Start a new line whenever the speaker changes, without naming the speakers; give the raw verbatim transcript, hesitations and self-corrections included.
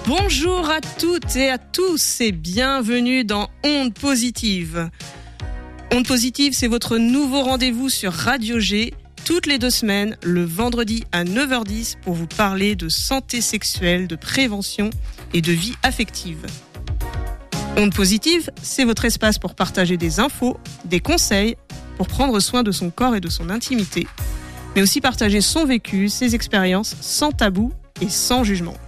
Bonjour à toutes et à tous et bienvenue dans Ondes Positives. Ondes Positives, c'est votre nouveau rendez-vous sur Radio G, toutes les deux semaines, le vendredi à neuf heures dix pour vous parler de santé sexuelle, de prévention et de vie affective. Ondes Positives, c'est votre espace pour partager des infos, des conseils, pour prendre soin de son corps et de son intimité, mais aussi partager son vécu, ses expériences, sans tabou et sans jugement.